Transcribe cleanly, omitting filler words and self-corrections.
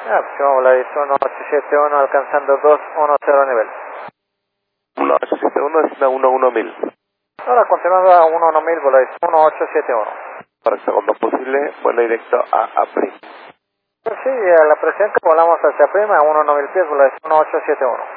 Próximo Volaris 1871 alcanzando 210 nivel. 1871 es una 11000. Ahora continuando a 11000 Volaris 1871. Para el segundo posible, vuelo directo a Prim. Pues sí, a la presión que volamos hacia Prima a 19000 pies Volaris 1871.